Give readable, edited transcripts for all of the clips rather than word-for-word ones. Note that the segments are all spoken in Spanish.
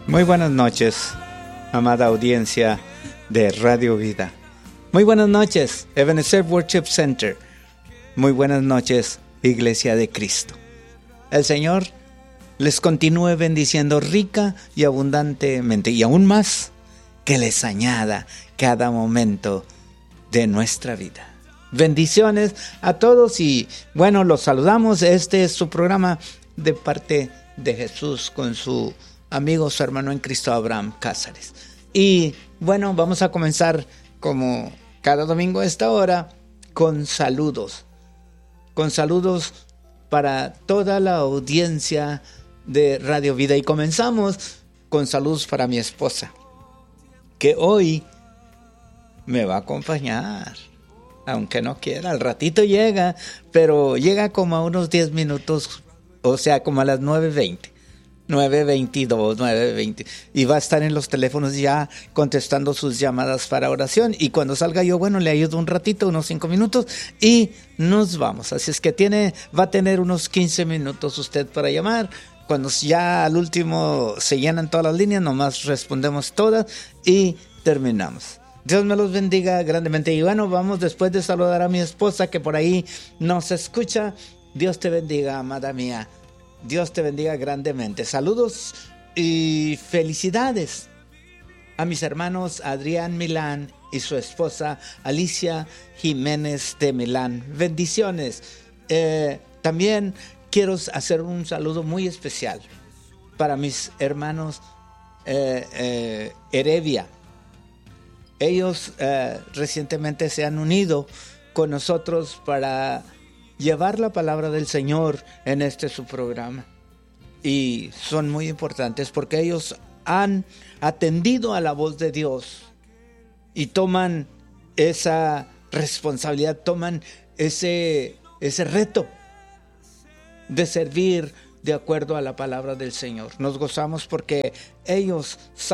Muy buenas noches, amada audiencia de Radio Vida. Muy buenas noches, Ebenezer Worship Center. Muy buenas noches, Iglesia de Cristo. El Señor les continúe bendiciendo rica y abundantemente, y aún más, que les añada cada momento de nuestra vida. Bendiciones a todos y bueno, los saludamos. Este es su programa de parte de Jesús con su amigo, su hermano en Cristo, Abraham Cázares. Y bueno, vamos a comenzar como cada domingo a esta hora con saludos. Con saludos para toda la audiencia de Radio Vida. Y comenzamos con saludos para mi esposa, que hoy me va a acompañar. Aunque no quiera, al ratito llega, pero llega como a unos 10 minutos, o sea, como a las 9:20. 9:22, 9:20, y va a estar en los teléfonos ya contestando sus llamadas para oración, y cuando salga yo, bueno, le ayudo un ratito, unos 5 minutos, y nos vamos. Así es que va a tener unos 15 minutos usted para llamar. Cuando ya al último se llenan todas las líneas, nomás respondemos todas y terminamos. Dios me los bendiga grandemente. Y bueno, vamos después de saludar a mi esposa que por ahí nos escucha. Dios te bendiga, amada mía. Dios te bendiga grandemente. Saludos y felicidades a mis hermanos Adrián Milán y su esposa Alicia Jiménez de Milán. Bendiciones. También quiero hacer un saludo muy especial para mis hermanos Heredia. Ellos recientemente se han unido con nosotros para llevar la palabra del Señor en su programa. Y son muy importantes porque ellos han atendido a la voz de Dios y toman esa responsabilidad, toman ese reto de servir de acuerdo a la palabra del Señor. Nos gozamos porque ellos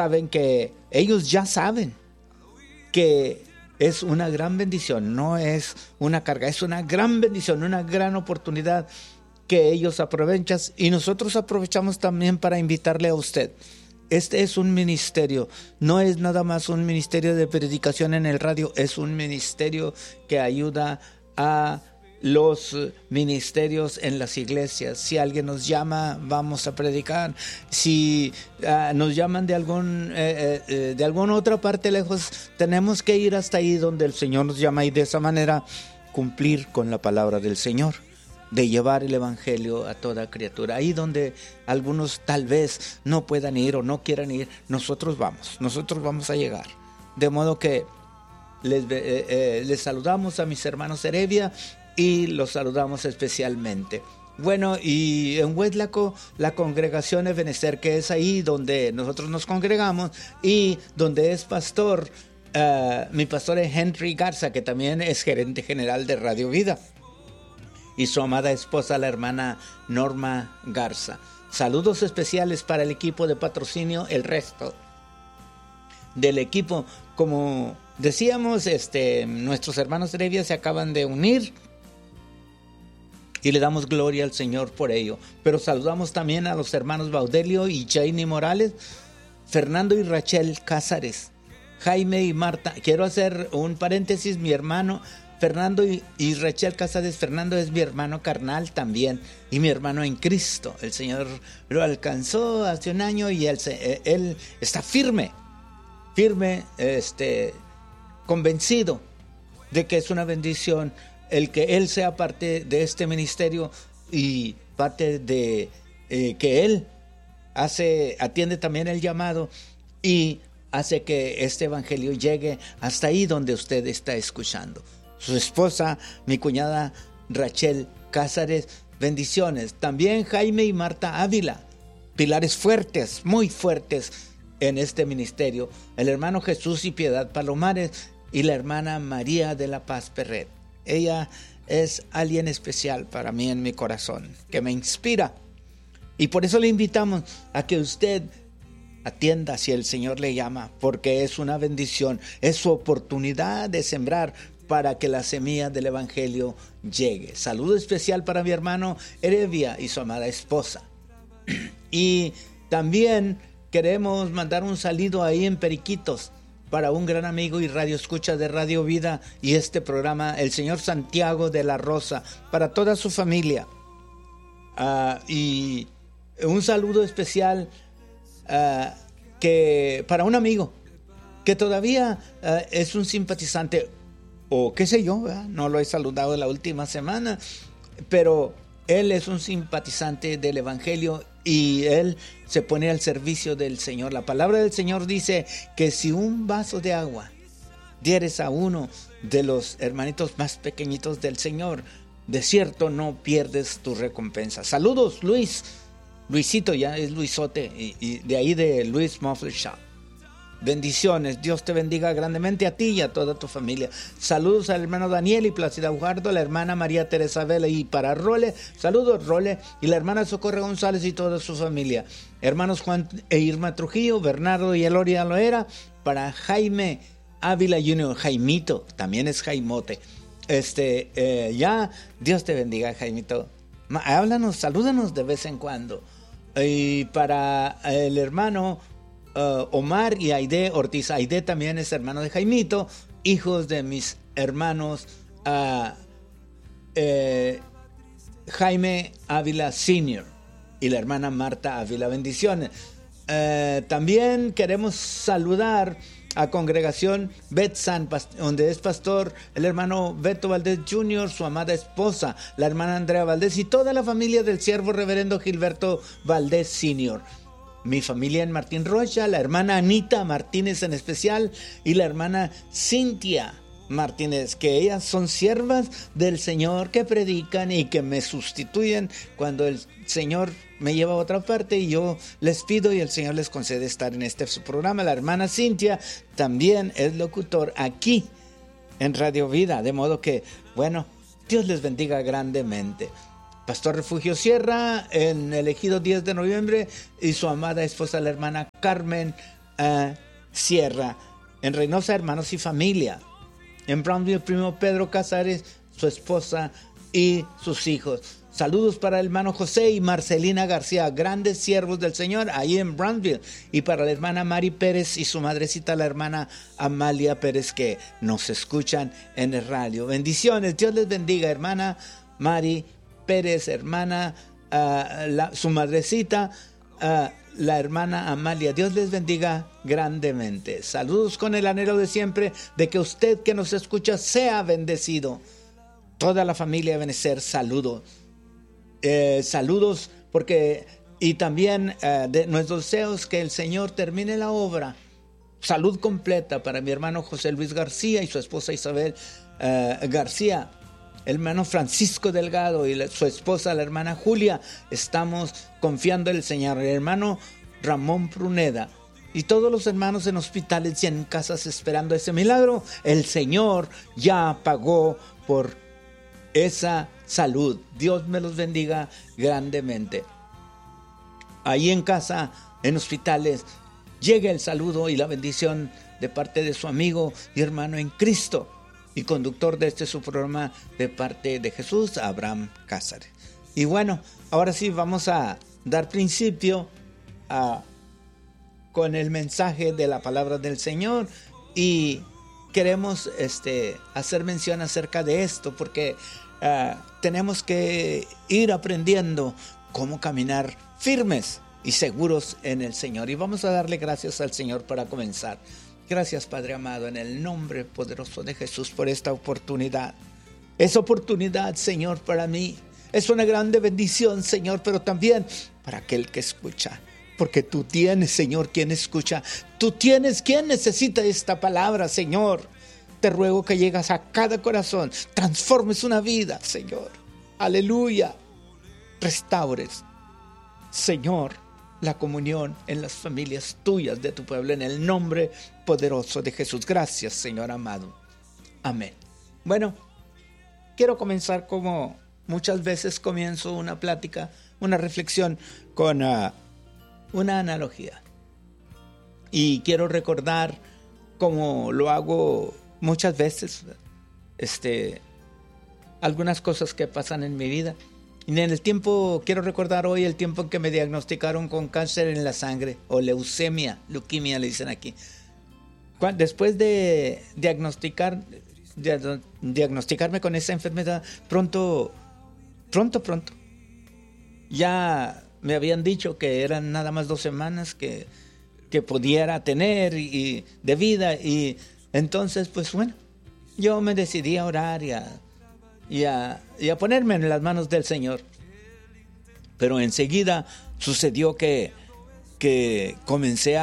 ya saben que es una gran bendición, no es una carga, es una gran bendición, una gran oportunidad que ellos aprovechan y nosotros aprovechamos también para invitarle a usted. Este es un ministerio, no es nada más un ministerio de predicación en el radio, es un ministerio que ayuda a los ministerios en las iglesias. Si alguien nos llama, vamos a predicar. Si nos llaman de alguna otra parte lejos, tenemos que ir hasta ahí donde el Señor nos llama y de esa manera cumplir con la palabra del Señor, de llevar el evangelio a toda criatura. Ahí donde algunos tal vez no puedan ir o no quieran ir, nosotros vamos a llegar. De modo que les saludamos a mis hermanos Heredia y los saludamos especialmente. Bueno, y en Huetlaco, la congregación Ebenezer, que es ahí donde nosotros nos congregamos y donde es pastor, mi pastor es Henry Garza, que también es gerente general de Radio Vida, y su amada esposa, la hermana Norma Garza. Saludos especiales para el equipo de patrocinio, el resto del equipo. Como decíamos, nuestros hermanos de Heredia se acaban de unir y le damos gloria al Señor por ello. Pero saludamos también a los hermanos Baudelio y Janie Morales, Fernando y Rachel Cázares, Jaime y Marta. Quiero hacer un paréntesis, mi hermano Fernando y Rachel Cázares. Fernando es mi hermano carnal también y mi hermano en Cristo. El Señor lo alcanzó hace un año y él está firme, convencido de que es una bendición el que él sea parte de este ministerio y parte de que él atiende también el llamado y hace que este evangelio llegue hasta ahí donde usted está escuchando. Su esposa, mi cuñada Rachel Cázares, bendiciones. También Jaime y Marta Ávila, pilares fuertes, muy fuertes en este ministerio. El hermano Jesús y Piedad Palomares y la hermana María de la Paz Perret. Ella es alguien especial para mí en mi corazón, que me inspira. Y por eso le invitamos a que usted atienda si el Señor le llama, porque es una bendición, es su oportunidad de sembrar para que la semilla del evangelio llegue. Saludo especial para mi hermano Heredia y su amada esposa. Y también queremos mandar un saludo ahí en Periquitos para un gran amigo y radio escucha de Radio Vida y este programa, el señor Santiago de la Rosa, para toda su familia. Y un saludo especial que para un amigo que todavía es un simpatizante, o qué sé yo, ¿verdad? No lo he saludado la última semana, pero él es un simpatizante del Evangelio y él se pone al servicio del Señor. La palabra del Señor dice que si un vaso de agua dieres a uno de los hermanitos más pequeñitos del Señor, de cierto no pierdes tu recompensa. Saludos, Luisito, ya es Luisote, y de ahí de Luis Muffler Shop. Bendiciones, Dios te bendiga grandemente a ti y a toda tu familia. Saludos al hermano Daniel y Plácida Ujardo, la hermana María Teresa Vela y para Role, saludos Role y la hermana Socorro González y toda su familia. Hermanos Juan e Irma Trujillo, Bernardo y Eloria Loera, para Jaime Ávila Jr., Jaimito, también es Jaimote. Ya, Dios te bendiga, Jaimito. Háblanos, salúdanos de vez en cuando. Y para el hermano Omar y Aide Ortiz. Aide también es hermano de Jaimito, hijos de mis hermanos Jaime Ávila Sr. y la hermana Marta Ávila. Bendiciones. También queremos saludar a Congregación Betsan, donde es pastor el hermano Beto Valdés Jr., su amada esposa, la hermana Andrea Valdés y toda la familia del siervo reverendo Gilberto Valdés Sr., mi familia en Martín Rocha, la hermana Anita Martínez en especial y la hermana Cintia Martínez, que ellas son siervas del Señor que predican y que me sustituyen cuando el Señor me lleva a otra parte y yo les pido y el Señor les concede estar en su programa. La hermana Cintia también es locutor aquí en Radio Vida, de modo que, bueno, Dios les bendiga grandemente. Pastor Refugio Sierra en el Ejido 10 de noviembre y su amada esposa la hermana Carmen Sierra. En Reynosa, hermanos y familia. En Brownsville, primo Pedro Casares, su esposa y sus hijos. Saludos para el hermano José y Marcelina García, grandes siervos del Señor, ahí en Brownsville. Y para la hermana Mari Pérez y su madrecita, la hermana Amalia Pérez, que nos escuchan en el radio. Bendiciones, Dios les bendiga, hermana Mari Pérez, hermana, su madrecita, la hermana Amalia. Dios les bendiga grandemente. Saludos con el anhelo de siempre de que usted que nos escucha sea bendecido. Toda la familia de Benecer, saludos. Saludos porque y también de nuestros deseos que el Señor termine la obra. Salud completa para mi hermano José Luis García y su esposa Isabel García. El hermano Francisco Delgado y su esposa, la hermana Julia, estamos confiando en el Señor. El hermano Ramón Pruneda y todos los hermanos en hospitales y en casas esperando ese milagro. El Señor ya pagó por esa salud. Dios me los bendiga grandemente. Ahí en casa, en hospitales, llega el saludo y la bendición de parte de su amigo y hermano en Cristo y conductor de su programa de parte de Jesús, Abraham Cázares. Y bueno, ahora sí vamos a dar principio con el mensaje de la palabra del Señor y queremos hacer mención acerca de esto porque tenemos que ir aprendiendo cómo caminar firmes y seguros en el Señor. Y vamos a darle gracias al Señor para comenzar. Gracias, Padre amado, en el nombre poderoso de Jesús por esta oportunidad. Es oportunidad, Señor, para mí. Es una grande bendición, Señor, pero también para aquel que escucha. Porque tú tienes, Señor, quien escucha. Tú tienes quien necesita esta palabra, Señor. Te ruego que llegues a cada corazón. Transformes una vida, Señor. Aleluya. Restaures, Señor, la comunión en las familias tuyas de tu pueblo, en el nombre poderoso de Jesús. Gracias, Señor amado. Amén. Bueno, quiero comenzar como muchas veces comienzo una plática, una reflexión con una analogía. Y quiero recordar, como lo hago muchas veces, algunas cosas que pasan en mi vida. Y en el tiempo, quiero recordar hoy el tiempo en que me diagnosticaron con cáncer en la sangre, o leucemia, leuquimia le dicen aquí. Después de diagnosticarme con esa enfermedad, pronto, ya me habían dicho que eran nada más 2 semanas que pudiera tener y de vida. Y entonces, pues bueno, yo me decidí a orar y a ponerme en las manos del Señor. Pero enseguida sucedió que comencé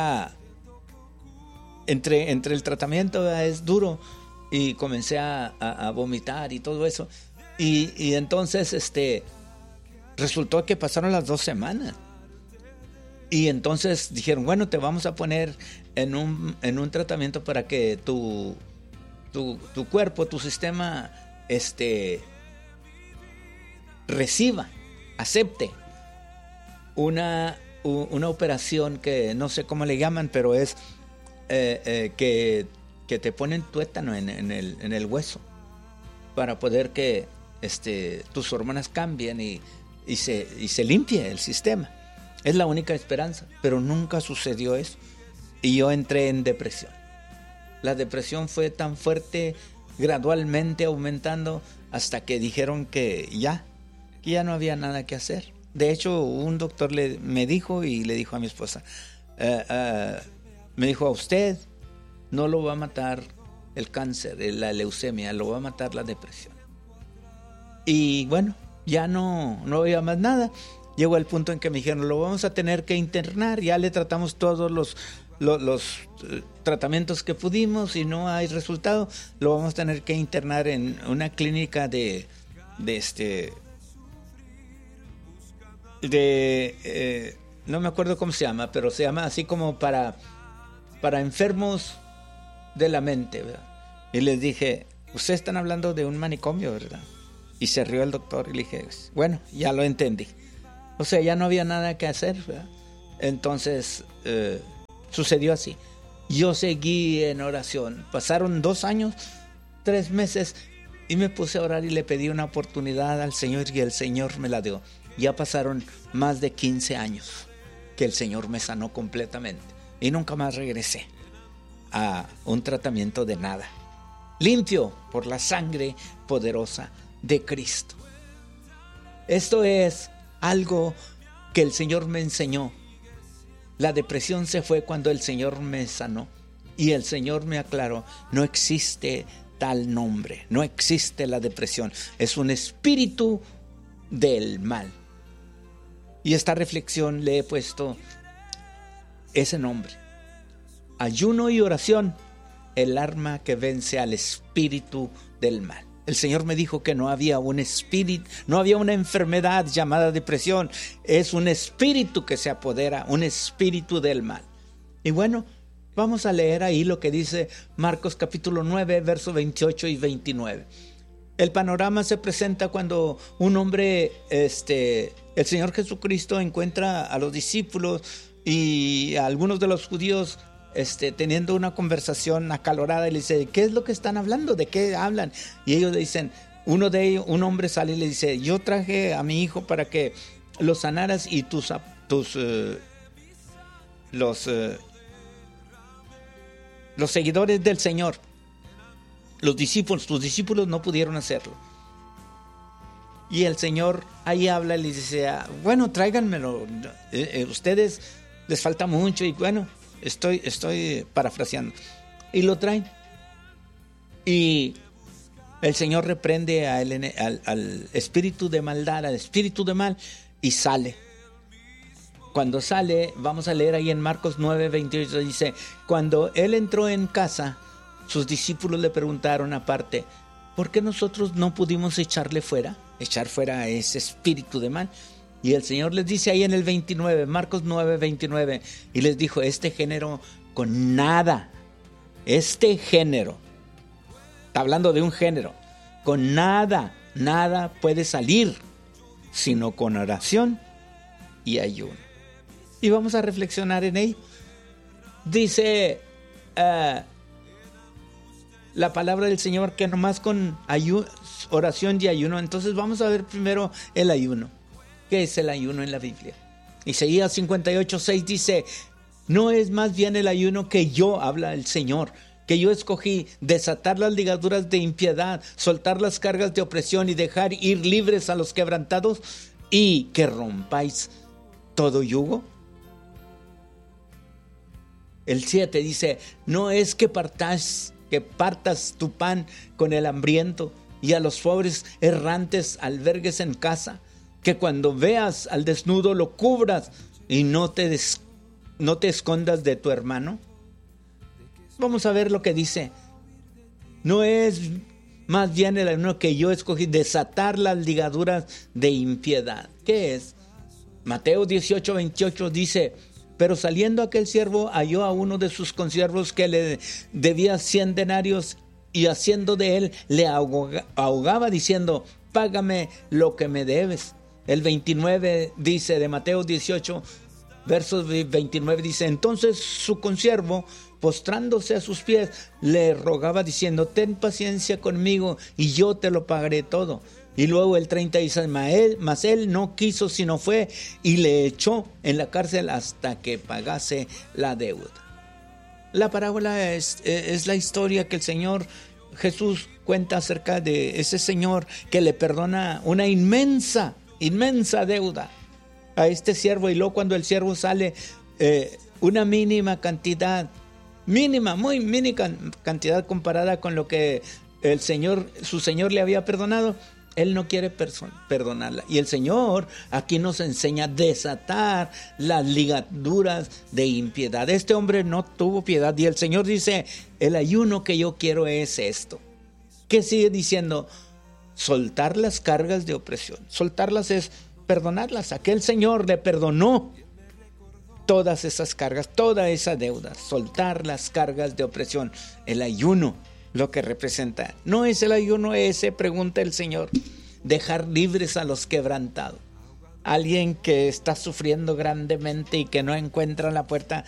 entre el tratamiento es duro, y comencé a vomitar y todo eso. Y entonces resultó que pasaron las 2 semanas. Y entonces dijeron, bueno, te vamos a poner en un tratamiento para que tu cuerpo, tu sistema, reciba, acepte una operación que no sé cómo le llaman, pero es que te ponen tuétano en el hueso para poder que tus hormonas cambien y se limpie el sistema. Es la única esperanza, pero nunca sucedió eso. Y yo entré en depresión. La depresión fue tan fuerte, gradualmente aumentando, hasta que dijeron que ya no había nada que hacer. De hecho, un doctor me dijo, y le dijo a mi esposa, me dijo, a usted no lo va a matar el cáncer, la leucemia, lo va a matar la depresión. Y bueno, ya no había más nada. Llegó el punto en que me dijeron, lo vamos a tener que internar. Ya le tratamos todos los tratamientos que pudimos y no hay resultado. Lo vamos a tener que internar en una clínica no me acuerdo cómo se llama, pero se llama así como para enfermos de la mente, ¿verdad? Y les dije, ustedes están hablando de un manicomio, ¿verdad? Y se rió el doctor y le dije, bueno, ya lo entendí. O sea, ya no había nada que hacer, ¿verdad? Entonces sucedió así. Yo seguí en oración. Pasaron 2 años, 3 meses, y me puse a orar y le pedí una oportunidad al Señor, y el Señor me la dio. Ya pasaron más de 15 años que el Señor me sanó completamente, y nunca más regresé a un tratamiento de nada. Limpio por la sangre poderosa de Cristo. Esto es algo que el Señor me enseñó. La depresión se fue cuando el Señor me sanó, y el Señor me aclaró, no existe tal nombre, no existe la depresión, es un espíritu del mal. Y esta reflexión le he puesto ese nombre: ayuno y oración, el arma que vence al espíritu del mal. El Señor me dijo que no había un espíritu, no había una enfermedad llamada depresión. Es un espíritu que se apodera, un espíritu del mal. Y bueno, vamos a leer ahí lo que dice Marcos capítulo 9, versos 28 y 29. El panorama se presenta cuando un hombre, el Señor Jesucristo encuentra a los discípulos y a algunos de los judíos teniendo una conversación acalorada, y le dice, ¿qué es lo que están hablando? ¿De qué hablan? Y ellos le dicen, un hombre sale y le dice, yo traje a mi hijo para que lo sanaras, y los seguidores del Señor, tus discípulos no pudieron hacerlo. Y el Señor ahí habla y les dice, bueno, tráiganmelo, ustedes les falta mucho, y bueno, estoy parafraseando. Y lo traen. Y el Señor reprende al espíritu de maldad, al espíritu de mal, y sale. Cuando sale, vamos a leer ahí en Marcos 9, 28, dice, cuando él entró en casa, sus discípulos le preguntaron aparte, ¿por qué nosotros no pudimos echar fuera a ese espíritu de mal? Y el Señor les dice ahí en el 29, Marcos 9, 29, y les dijo, este género, está hablando de un género, con nada puede salir, sino con oración y ayuno. Y vamos a reflexionar en ello. Dice, la palabra del Señor que nomás con oración y ayuno. Entonces vamos a ver primero el ayuno. ¿Qué es el ayuno en la Biblia? Isaías 58:6 dice: no es más bien el ayuno que yo, habla el Señor, que yo escogí, desatar las ligaduras de impiedad, soltar las cargas de opresión y dejar ir libres a los quebrantados, y que rompáis todo yugo. El 7 dice: no es que partas tu pan con el hambriento y a los pobres errantes albergues en casa, que cuando veas al desnudo lo cubras y no te escondas de tu hermano. Vamos a ver lo que dice. No es más bien el ayuno que yo escogí, desatar las ligaduras de impiedad. ¿Qué es? Mateo 18:28 dice: pero saliendo aquel siervo halló a uno de sus consiervos que le debía 100 denarios, y haciendo de él le ahogaba diciendo: págame lo que me debes. El 29 dice de Mateo 18, versos 29 dice: entonces su consiervo, postrándose a sus pies, le rogaba diciendo: ten paciencia conmigo y yo te lo pagaré todo. Y luego el 30 dice: mas él no quiso, sino fue y le echó en la cárcel hasta que pagase la deuda. La parábola es la historia que el Señor Jesús cuenta acerca de ese señor que le perdona una inmensa deuda a este siervo, y luego cuando el siervo sale, una mínima cantidad, muy mínima cantidad comparada con lo que su señor le había perdonado, él no quiere perdonarla. Y el Señor aquí nos enseña a desatar las ligaduras de impiedad. Este hombre no tuvo piedad, y el Señor dice: el ayuno que yo quiero es esto. ¿Qué sigue diciendo? Soltar las cargas de opresión. Soltarlas es perdonarlas. Aquel Señor le perdonó todas esas cargas, toda esa deuda. Soltar las cargas de opresión. El ayuno, lo que representa, no es el ayuno ese, pregunta el Señor, dejar libres a los quebrantados. Alguien que está sufriendo grandemente y que no encuentra la puerta,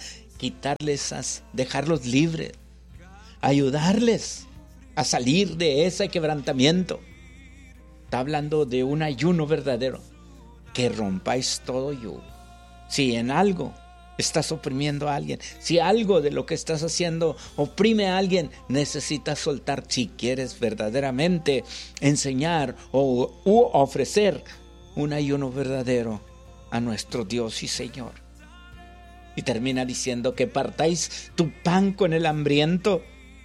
dejarlos libres, ayudarles a salir de ese quebrantamiento. Está hablando de un ayuno verdadero, que rompáis todo yugo. Si en algo estás oprimiendo a alguien, si algo de lo que estás haciendo oprime a alguien, necesitas soltar si quieres verdaderamente enseñar u ofrecer un ayuno verdadero a nuestro Dios y Señor. Y termina diciendo: que partáis tu pan con el hambriento.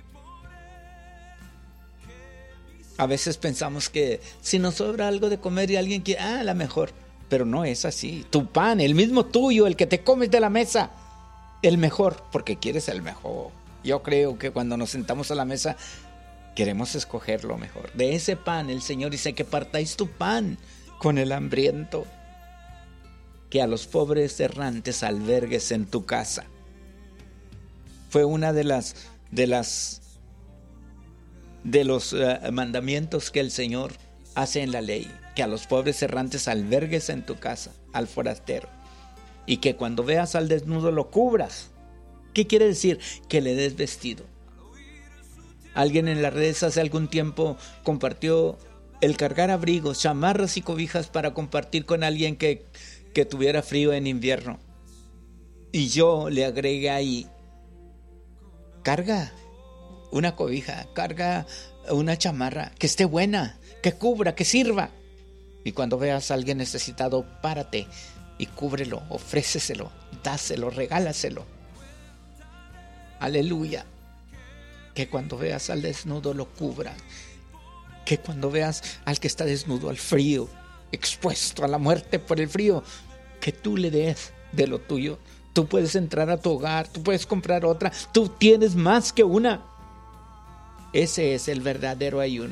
A veces pensamos que si nos sobra algo de comer y alguien quiere, a la mejor. Pero no es así. Tu pan, el mismo tuyo, el que te comes de la mesa, el mejor, porque quieres el mejor. Yo creo que cuando nos sentamos a la mesa, queremos escoger lo mejor. De ese pan, el Señor dice: que partáis tu pan con el hambriento, que a los pobres errantes albergues en tu casa. Fue una de los mandamientos que el Señor hace en la ley, que a los pobres errantes albergues en tu casa, al forastero, y que cuando veas al desnudo lo cubras. ¿Qué quiere decir? Que le des vestido. Alguien en las redes hace algún tiempo compartió el cargar abrigos, chamarras y cobijas para compartir con alguien que tuviera frío en invierno. Y yo le agregué ahí: carga una cobija, carga una chamarra, que esté buena, que cubra, que sirva. Y cuando veas a alguien necesitado, párate y cúbrelo, ofréceselo, dáselo, regálaselo. Aleluya. Que cuando veas al desnudo lo cubra. Que cuando veas al que está desnudo, al frío, expuesto a la muerte por el frío, que tú le des de lo tuyo. Tú puedes entrar a tu hogar, tú puedes comprar otra, tú tienes más que una. Ese es el verdadero ayuno.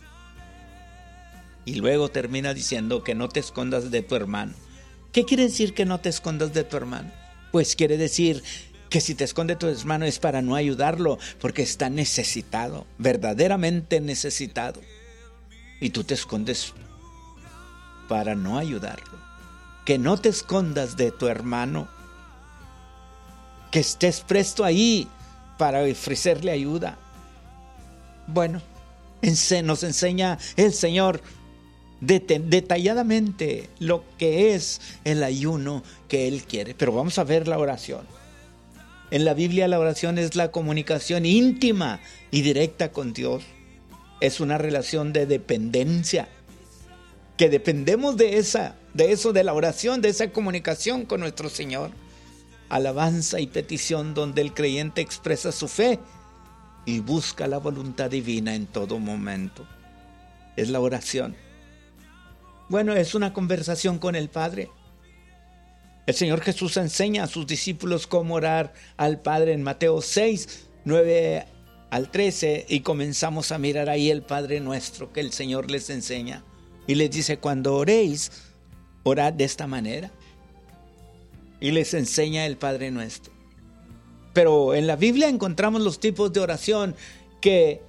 Y luego termina diciendo: que no te escondas de tu hermano. ¿Qué quiere decir que no te escondas de tu hermano? Pues quiere decir que si te esconde tu hermano es para no ayudarlo, porque está necesitado, verdaderamente necesitado. Y tú te escondes para no ayudarlo. Que no te escondas de tu hermano. Que estés presto ahí para ofrecerle ayuda. Bueno, nos enseña el Señor detalladamente lo que es el ayuno que Él quiere. Pero vamos a ver la oración. En la Biblia la oración es la comunicación íntima y directa con Dios. Es una relación de dependencia, que dependemos de eso, de la oración, de esa comunicación con nuestro Señor. Alabanza y petición donde el creyente expresa su fe y busca la voluntad divina en todo momento. Es la oración. Bueno, es una conversación con el Padre. El Señor Jesús enseña a sus discípulos cómo orar al Padre en Mateo 6, 9 al 13, y comenzamos a mirar ahí el Padre Nuestro que el Señor les enseña. Y les dice, cuando oréis, orad de esta manera. Y les enseña el Padre Nuestro. Pero en la Biblia encontramos los tipos de oración que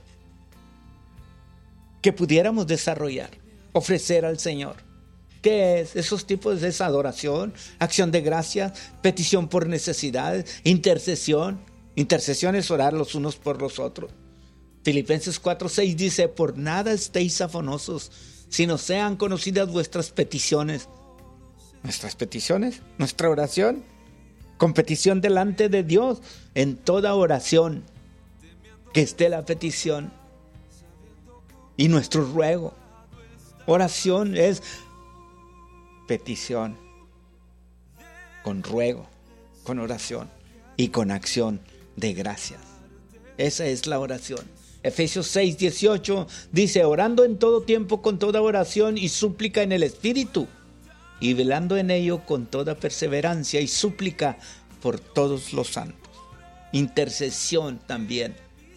pudiéramos desarrollar, ofrecer al Señor. ¿Qué es? Esos tipos es adoración, acción de gracias, petición por necesidades, intercesión. Intercesión es orar los unos por los otros. Filipenses 4:6 dice, por nada estéis afanosos, sino sean conocidas vuestras peticiones. ¿Nuestras peticiones? ¿Nuestra oración? Con petición delante de Dios, en toda oración, que esté la petición y nuestro ruego. Oración es petición, con ruego, con oración y con acción de gracias. Esa es la oración. Efesios 6:18 dice, orando en todo tiempo con toda oración y súplica en el Espíritu, y velando en ello con toda perseverancia y súplica por todos los santos. Intercesión también.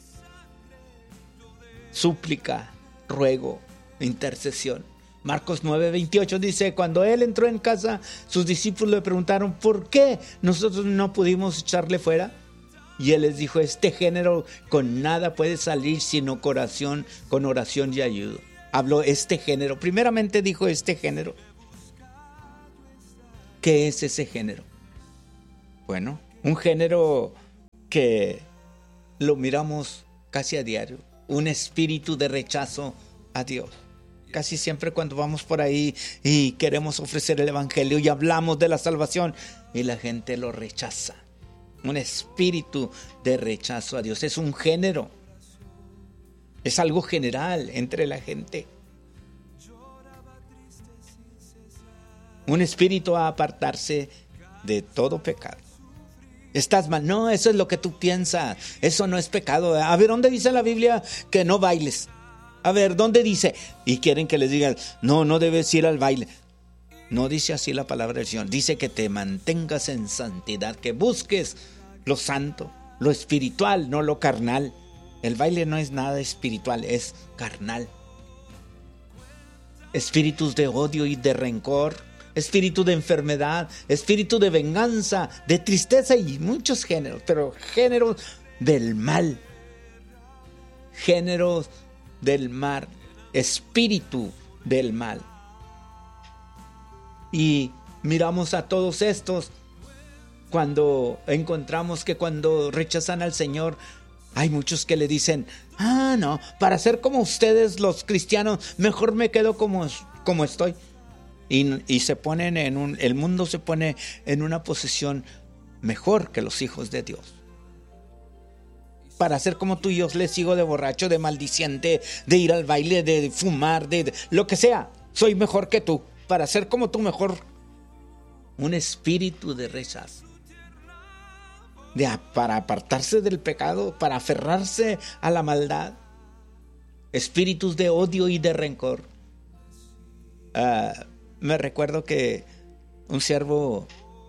Súplica, ruego, intercesión. Marcos 9:28 dice, cuando él entró en casa, sus discípulos le preguntaron, ¿por qué nosotros no pudimos echarle fuera? Y él les dijo, este género con nada puede salir sino con oración y ayuda. Habló este género. Primeramente dijo este género. ¿Qué es ese género? Bueno, un género que lo miramos casi a diario. Un espíritu de rechazo a Dios. Casi siempre cuando vamos por ahí y queremos ofrecer el evangelio y hablamos de la salvación y la gente lo rechaza. Un espíritu de rechazo a Dios. Es un género. Es algo general entre la gente. Un espíritu a apartarse de todo pecado. Estás mal. No, eso es lo que tú piensas. Eso no es pecado. A ver, ¿dónde dice la Biblia que no bailes? A ver, ¿dónde dice? Y quieren que les digan, no debes ir al baile. No dice así la palabra del Señor. Dice que te mantengas en santidad, que busques lo santo, lo espiritual, no lo carnal. El baile no es nada espiritual, es carnal. Espíritus de odio y de rencor, espíritu de enfermedad, espíritu de venganza, de tristeza y muchos géneros, pero géneros del mal. Géneros del mal, espíritu del mal. Y miramos a todos estos cuando encontramos que cuando rechazan al Señor, hay muchos que le dicen, no, para ser como ustedes los cristianos, mejor me quedo como estoy. Y se ponen el mundo se pone en una posición mejor que los hijos de Dios. Para ser como tú y yo les sigo de borracho, de maldiciente, de ir al baile, de fumar, de lo que sea. Soy mejor que tú. Para ser como tú mejor. Un espíritu de rechazo. Para apartarse del pecado, para aferrarse a la maldad. Espíritus de odio y de rencor. Me recuerdo que un siervo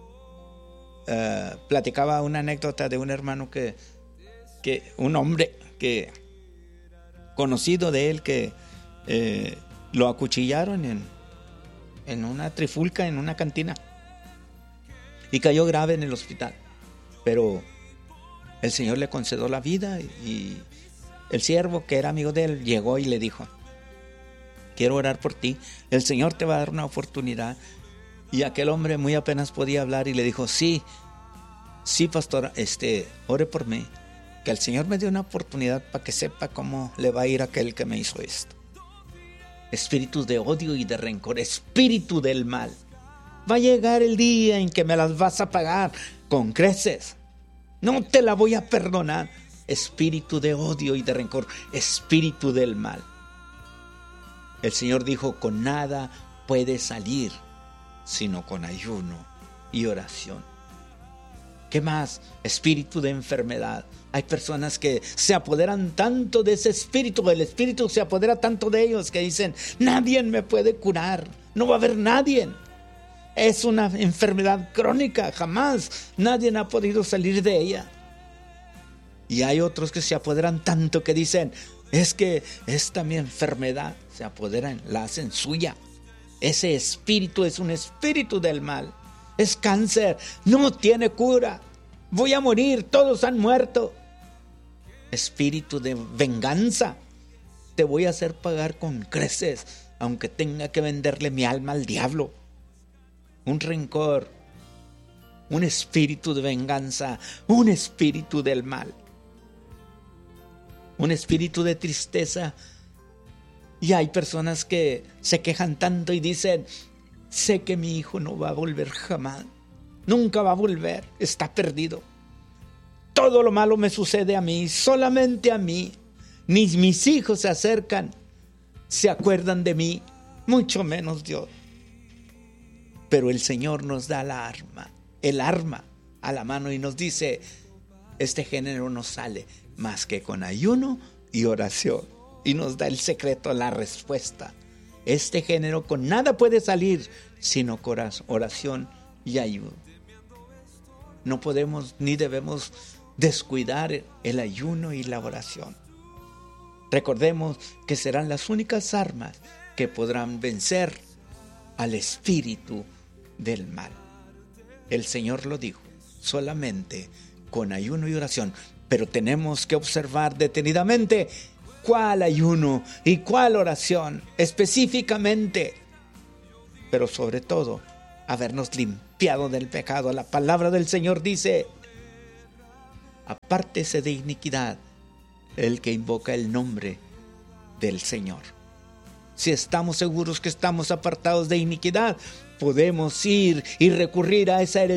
platicaba una anécdota de un hermano que un hombre que conocido de él que lo acuchillaron en una trifulca, en una cantina, y cayó grave en el hospital. Pero el Señor le concedió la vida y el siervo que era amigo de él llegó y le dijo, quiero orar por ti, el Señor te va a dar una oportunidad. Y aquel hombre muy apenas podía hablar y le dijo, sí pastor, ore por mí. que el Señor me dio una oportunidad para que sepa cómo le va a ir a aquel que me hizo esto. Espíritus de odio y de rencor, espíritu del mal. Va a llegar el día en que me las vas a pagar con creces. No te la voy a perdonar. Espíritu de odio y de rencor, espíritu del mal. El Señor dijo, con nada puede salir, sino con ayuno y oración. ¿Qué más? Espíritu de enfermedad. Hay personas que se apoderan tanto de ese espíritu, el espíritu se apodera tanto de ellos que dicen, nadie me puede curar, no va a haber nadie. Es una enfermedad crónica, jamás nadie ha podido salir de ella. Y hay otros que se apoderan tanto que dicen, es que esta mi enfermedad, se apoderan, la hacen suya. Ese espíritu es un espíritu del mal. Es cáncer, no tiene cura. Voy a morir, todos han muerto. Espíritu de venganza. Te voy a hacer pagar con creces, aunque tenga que venderle mi alma al diablo. Un rencor, un espíritu de venganza, un espíritu del mal. Un espíritu de tristeza. Y hay personas que se quejan tanto y dicen, sé que mi hijo no va a volver jamás. Nunca va a volver, está perdido. Todo lo malo me sucede a mí, solamente a mí. Ni mis hijos se acercan, se acuerdan de mí, mucho menos Dios. Pero el Señor nos da el arma a la mano y nos dice, este género no sale más que con ayuno y oración. Y nos da el secreto, la respuesta. Este género con nada puede salir sino con oración y ayuno. No podemos ni debemos descuidar el ayuno y la oración. Recordemos que serán las únicas armas que podrán vencer al espíritu del mal. El Señor lo dijo, solamente con ayuno y oración. Pero tenemos que observar detenidamente cuál ayuno y cuál oración específicamente. Pero sobre todo, habernos limpiado del pecado. La palabra del Señor dice, apártese de iniquidad el que invoca el nombre del Señor. Si estamos seguros que estamos apartados de iniquidad, podemos ir y recurrir a esa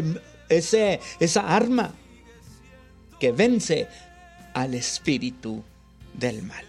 arma que vence al espíritu del mal.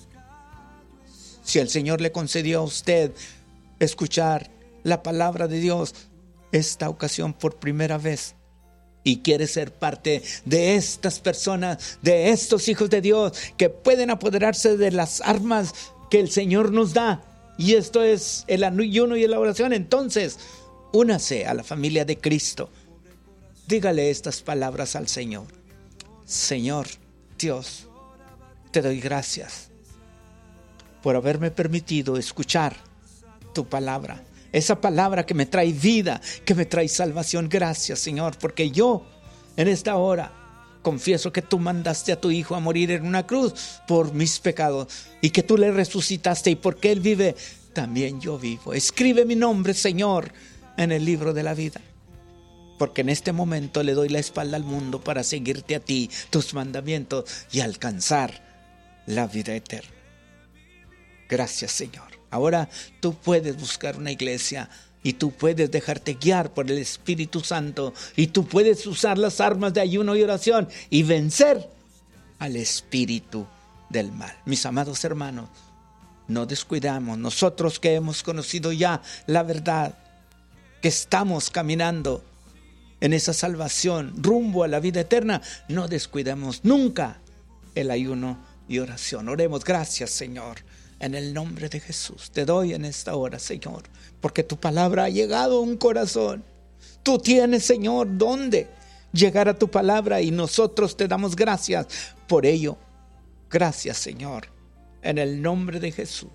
Si el Señor le concedió a usted escuchar la palabra de Dios esta ocasión por primera vez y quiere ser parte de estas personas, de estos hijos de Dios que pueden apoderarse de las armas que el Señor nos da, y esto es el ayuno y la oración, entonces únase a la familia de Cristo. Dígale estas palabras al Señor. Señor Dios, te doy gracias por haberme permitido escuchar tu palabra. Esa palabra que me trae vida, que me trae salvación. Gracias, Señor, porque yo en esta hora confieso que tú mandaste a tu Hijo a morir en una cruz por mis pecados y que tú le resucitaste, y porque Él vive, también yo vivo. Escribe mi nombre, Señor, en el libro de la vida. Porque en este momento le doy la espalda al mundo para seguirte a ti, tus mandamientos, y alcanzar la vida eterna. Gracias, Señor. Ahora tú puedes buscar una iglesia y tú puedes dejarte guiar por el Espíritu Santo, y tú puedes usar las armas de ayuno y oración y vencer al espíritu del mal. Mis amados hermanos, no descuidamos, nosotros que hemos conocido ya la verdad, que estamos caminando en esa salvación rumbo a la vida eterna, no descuidemos nunca el ayuno y oración. Oremos. Gracias, Señor, en el nombre de Jesús. Te doy en esta hora, Señor, porque tu palabra ha llegado a un corazón. Tú tienes, Señor, dónde llegar a tu palabra, y nosotros te damos gracias por ello. Gracias, Señor, en el nombre de Jesús.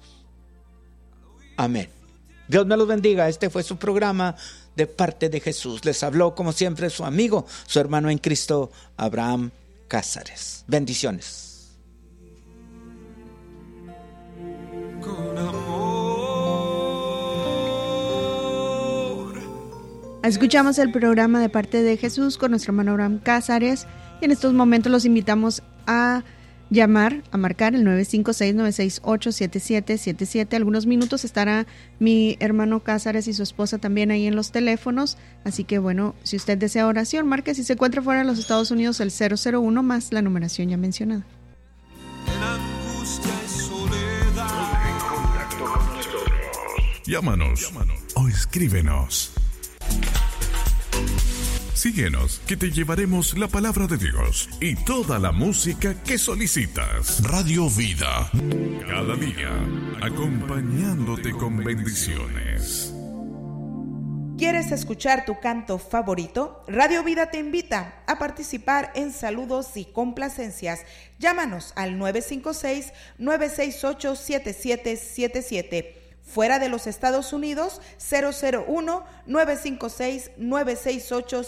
Amén. Dios me los bendiga. Este fue su programa De Parte de Jesús. Les habló como siempre su amigo, su hermano en Cristo, Abraham Cázares. Bendiciones. Con amor. Escuchamos el programa De Parte de Jesús con nuestro hermano Abraham Cázares, y en estos momentos los invitamos a marcar el 956-968-7777. Algunos minutos estará mi hermano Cázares y su esposa también ahí en los teléfonos. Así que bueno, si usted desea oración, marque. Si se encuentra fuera de los Estados Unidos, el 001 más la numeración ya mencionada. Llámanos o escríbenos. Síguenos, que te llevaremos la palabra de Dios y toda la música que solicitas. Radio Vida, cada día, acompañándote con bendiciones. ¿Quieres escuchar tu canto favorito? Radio Vida te invita a participar en saludos y complacencias. Llámanos al 956-968-7777. Fuera de los Estados Unidos, 001-956-968-7777.